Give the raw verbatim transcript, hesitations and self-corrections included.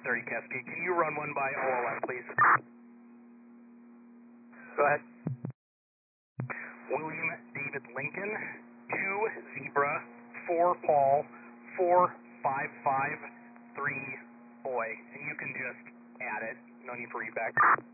thirty Cascade. Can you run one by O L S, please? Go ahead. William David Lincoln, two Zebra, four Paul, four five five three boy. And you can just add it. No need for readback.